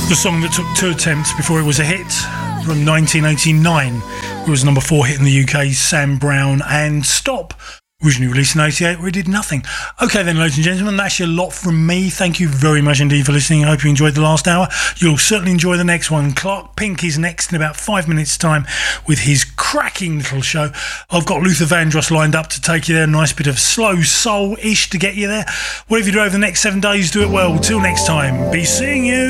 The song that took 2 attempts before it was a hit, from 1989. It was number 4 hit in the UK, Sam Brown and Stop. Originally released in 88, where it did nothing. Okay then, ladies and gentlemen, that's your lot from me. Thank you very much indeed for listening. I hope you enjoyed the last hour. You'll certainly enjoy the next one. Clark Pink is next in about 5 minutes' time with his cracking little show. I've got Luther Vandross lined up to take you there. A nice bit of slow soul-ish to get you there. Whatever you do over the next 7 days, do it well. Till next time, be seeing you.